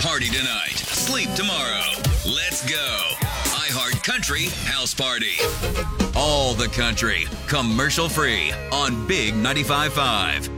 Party tonight. Sleep tomorrow. Let's go. iHeart Country House Party. All the country, commercial free on Big 95.5.